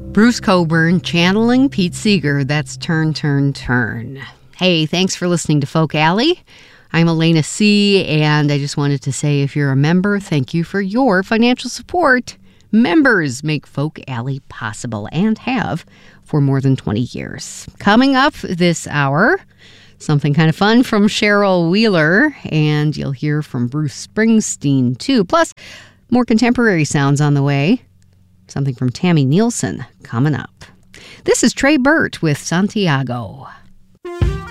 Bruce Cockburn channeling Pete Seeger. That's Turn, Turn, Turn. Hey, thanks for listening to Folk Alley. I'm Elena C., and I just wanted to say if you're a member, thank you for your financial support. Members make Folk Alley possible and have for more than 20 years. Coming up this hour, something kind of fun from Cheryl Wheeler, and you'll hear from Bruce Springsteen, too. Plus, more contemporary sounds on the way. Something from Tammy Nielsen coming up. This is Trey Burt with Santiago.